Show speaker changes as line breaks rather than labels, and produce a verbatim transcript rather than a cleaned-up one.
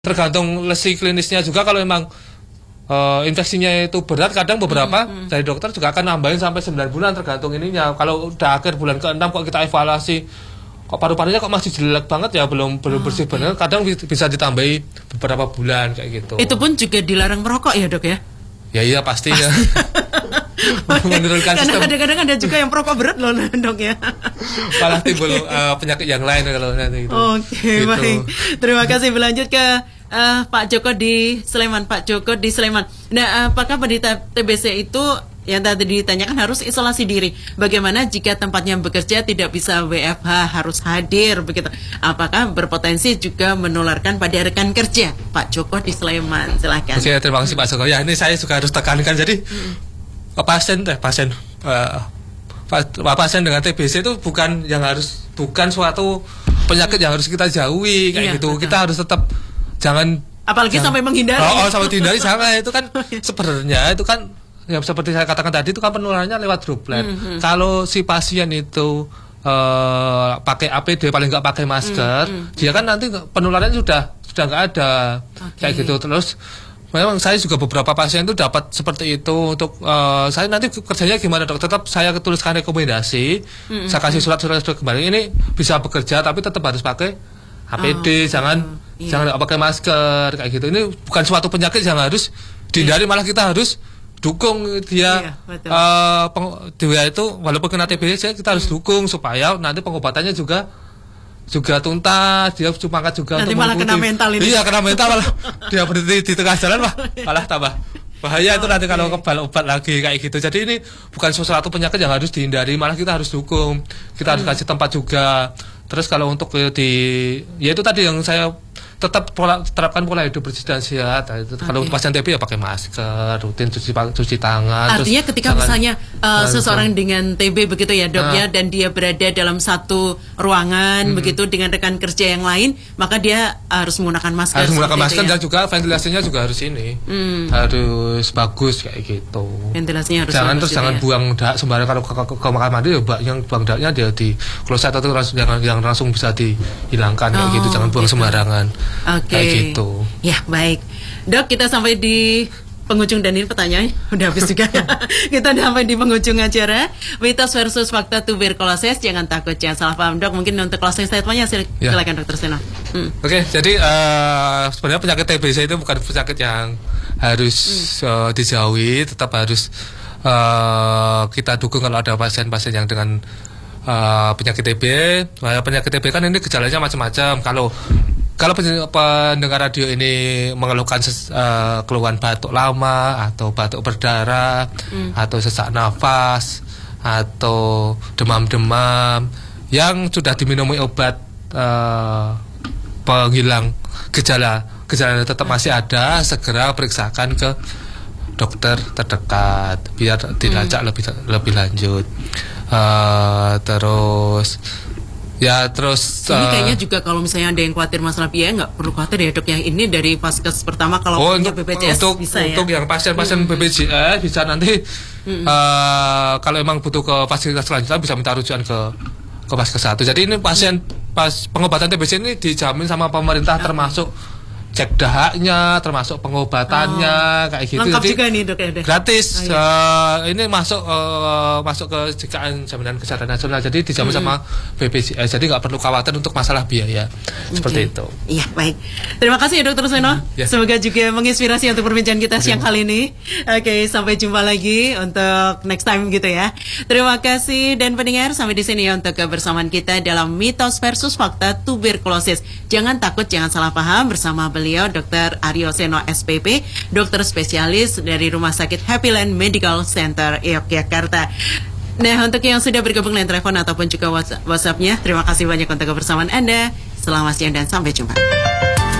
Tergantung lesi klinisnya juga. Kalau memang uh, infeksinya itu berat, kadang beberapa hmm, hmm. dari dokter juga akan nambahin sampai sembilan bulan tergantung ininya. Kalau udah akhir bulan keenam kok kita evaluasi kok paru-parunya kok masih jelek banget ya, belum belum bersih okay. benar, kadang bisa ditambahi beberapa bulan kayak gitu.
Itu pun juga dilarang merokok ya, Dok ya?
Ya iya pastinya. Menurunkan
karena
sistem.
kadang-kadang ada juga yang perokok berat loh, Dok ya.
Malah timbul uh, penyakit yang lain kalau nanti itu.
Oke, okay, gitu. Baik. Terima kasih. Berlanjut ke uh, Pak Joko di Sleman. Pak Joko di Sleman. Nah, apakah penderita T B C itu yang tadi ditanyakan harus isolasi diri? Bagaimana jika tempatnya bekerja tidak bisa W F H, harus hadir begitu? Apakah berpotensi juga menularkan pada rekan kerja? Pak Joko di Sleman, silakan.
Oke, terima kasih Pak Joko. Ya, ini saya juga harus tekankan. Jadi hmm. pasien teh pasien uh, pasien dengan T B C itu bukan yang harus bukan suatu penyakit yang harus kita jauhi kayak iya, gitu. Betul. Kita harus tetap jangan
apalagi jangan, sampai menghindari.
Oh, oh sampai dihindari jangan. Itu kan sebenarnya itu kan ya seperti saya katakan tadi, itu kan penularannya lewat droplet. Mm-hmm. Kalau si pasien itu uh, pakai A P D, paling nggak pakai masker, mm-hmm. dia kan nanti penularannya sudah sudah nggak ada okay. kayak gitu. Terus memang saya juga beberapa pasien itu dapat seperti itu. Untuk uh, saya nanti kerjanya gimana, Dok? Tetap saya tuliskan rekomendasi, mm-hmm. saya kasih surat-surat kembali, ini bisa bekerja tapi tetap harus pakai A P D, oh, jangan iya. jangan pakai masker kayak gitu. Ini bukan suatu penyakit yang harus dihindari, malah kita harus dukung dia. Iya, uh, peng, dia itu walaupun kena T B C kita harus hmm. dukung supaya nanti pengobatannya juga juga tuntas. Dia cuma juga
nanti malah kena mental ini.
Iya, kena mental malah dia berhenti di tengah jalan mah malah tambah bahaya. Oh, itu nanti okay. kalau kebal obat lagi kayak gitu. Jadi ini bukan sesuatu penyakit yang harus dihindari, malah kita harus dukung. Kita harus hmm. kasih tempat juga. Terus kalau untuk di ya itu tadi yang saya tetap pola, terapkan pola hidup bersih dan sehat. Okay. Kalau pasien T B ya pakai masker, rutin cuci cuci tangan.
Artinya terus ketika jangan, misalnya uh, seseorang dengan T B begitu ya, Dok, nah. ya, dan dia berada dalam satu ruangan hmm. begitu dengan rekan kerja yang lain, maka dia harus menggunakan masker.
Harus menggunakan masker, ya? Dan juga ventilasinya juga harus ini, hmm. harus bagus kayak gitu.
Ventilasinya harus
jangan
bagus.
Terus jangan ya? buang dak sembarangan. Kalau ke, ke, ke kamar mandi ya yang buang daknya dia di kloset atau yang, yang langsung bisa dihilangkan kayak oh, gitu. Jangan buang gitu. sembarangan.
Oke, okay.
gitu.
Ya baik, Dok, kita sampai di penghujung dan ini pertanyaan udah habis juga. Kita sampai di penghujung acara. Mitos versus fakta tuberkulosis. Jangan takut, jangan salah paham, Dok. Mungkin untuk closing statementnya sil ya. silakan Dokter Seno. Hmm.
Oke, okay, jadi uh, sebenarnya penyakit T B C itu bukan penyakit yang harus hmm. uh, dijauhi, tetap harus uh, kita dukung kalau ada pasien-pasien yang dengan uh, penyakit T B. Penyakit T B kan ini gejalanya macam-macam. Kalau Kalau pendengar radio ini mengeluhkan ses, uh, keluhan batuk lama atau batuk berdarah mm. atau sesak nafas atau demam-demam yang sudah diminumi obat uh, penghilang gejala gejala tetap masih ada, segera periksakan ke dokter terdekat biar dilacak mm. lebih lebih lanjut. Uh, terus Ya terus
ini uh, kayaknya juga kalau misalnya ada yang khawatir masalah biaya, nggak perlu khawatir ya, Dok. Yang ini dari vaskes pertama kalau
oh,
punya
untuk,
B P J S
untuk,
bisa
untuk
ya.
yang pasien-pasien hmm. B P J S bisa nanti hmm. uh, kalau emang butuh ke fasilitas selanjutnya bisa minta rujukan ke ke vaskes satu. Jadi ini pasien hmm. pas pengobatan T B C ini dijamin sama pemerintah, okay. termasuk cek dahaknya, termasuk pengobatannya, oh. kayak gitu.
Lengkap
jadi
juga nih, Dok, ya,
gratis.
Oh, iya.
uh, ini masuk uh, masuk ke J K N Jaminan Kesehatan Nasional. Jadi dijamin hmm. sama B P J S. Jadi nggak perlu khawatir untuk masalah biaya. Okay. Seperti itu. Iya,
baik. Terima kasih ya, Dokter Seno. Ya. Semoga juga menginspirasi untuk perbincangan kita siang kali ini. Oke, okay, sampai jumpa lagi untuk next time gitu ya. Terima kasih dan pendengar, sampai di sini ya untuk kebersamaan kita dalam Mitos versus Fakta Tuberkulosis. Jangan takut, jangan salah paham, bersama beliau Dokter Aryo Seno S P P, dokter spesialis dari Rumah Sakit Happy Land Medical Center Yogyakarta. Nah, untuk yang sudah bergabung dengan telepon ataupun juga WhatsApp-nya, terima kasih banyak untuk kebersamaan Anda. Selamat siang dan sampai jumpa.